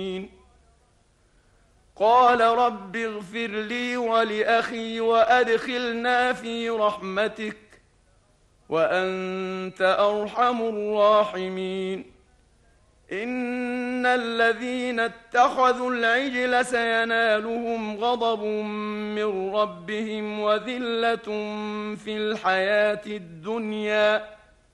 قال رب اغفر لي ولأخي وأدخلنا في رحمتك وأنت أرحم الراحمين. إن الذين اتخذوا العجل سينالهم غضب من ربهم وذلة في الحياة الدنيا